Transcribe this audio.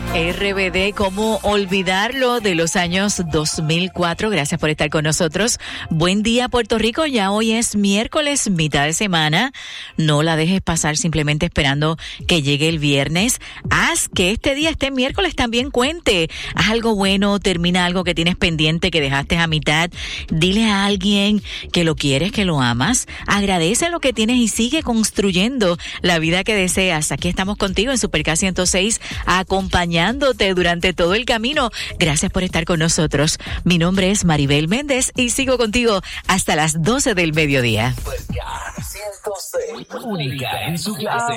RBD, ¿cómo olvidarlo? De los años 2004. Gracias por estar con nosotros. Buen día, Puerto Rico. Ya hoy es miércoles, mitad de semana. No la dejes pasar simplemente esperando que llegue el viernes. Haz que este día, este miércoles, también cuente. Haz algo bueno, termina algo que tienes pendiente, que dejaste a mitad. Dile a alguien que lo quieres, que lo amas. Agradece lo que tienes y sigue construyendo la vida que deseas. Aquí estamos contigo en Super K 106, acompañándote durante todo el camino. Gracias por estar con nosotros. Mi nombre es Maribel Méndez y sigo contigo hasta las 12 del mediodía. Super K 106, única en su clase.